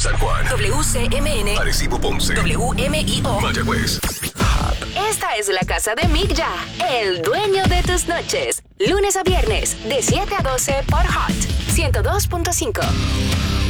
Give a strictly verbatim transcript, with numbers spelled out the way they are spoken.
San Juan. W C M N. Arecibo, Ponce. W M I O. Mayagüez. Esta es la casa de Mick Ya, el dueño de tus noches. Lunes a viernes, de siete a doce por Hot ciento dos punto cinco.